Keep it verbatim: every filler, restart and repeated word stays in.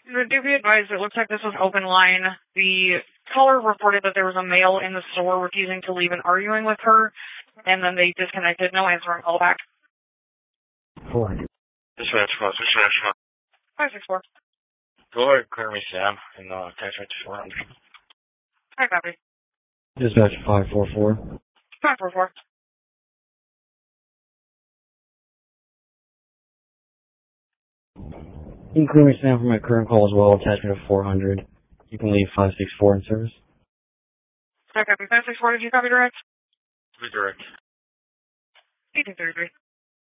Do be advised, it looks like this was open line. The caller reported that there was a male in the store refusing to leave and arguing with her, and then they disconnected. No answer on call back. Four. Dispatch, dispatch. five six four. Go ahead, clear me, Sam, and uh, text me to four hundred. Hi, copy. Dispatch five four four. five four four. You can clear me, Sam, for my current call as well. Attachment of four hundred. You can leave five six four in service. Hi, copy. five six four, did you copy direct? Redirect. eighteen thirty-three.